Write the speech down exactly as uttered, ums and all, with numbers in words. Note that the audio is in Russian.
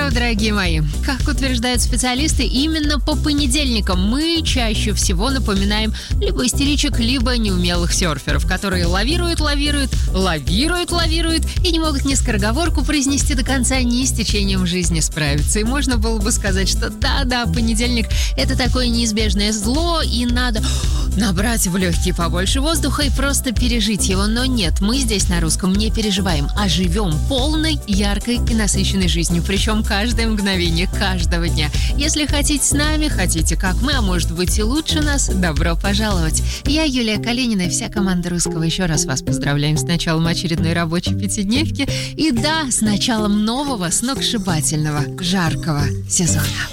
утро, дорогие мои. Как утверждают специалисты, именно по понедельникам мы чаще всего напоминаем либо истеричек, либо неумелых серферов, которые лавируют, лавируют, лавируют, лавируют и не могут ни скороговорку произнести до конца, ни с течением жизни справиться. И можно было бы сказать, что да-да, понедельник – это такое неизбежное зло, и надо набрать в легкие побольше воздуха и просто пережить его. Но нет, мы здесь на русском не переживаем, а живем полной, яркой и насыщенной жизнью. Причем каждое мгновение, каждого дня. Если хотите с нами, хотите как мы, а может быть и лучше нас, добро пожаловать. Я Юлия Калинина и вся команда русского еще раз вас поздравляем с началом очередной рабочей пятидневки. И да, с началом нового, сногсшибательного, жаркого сезона.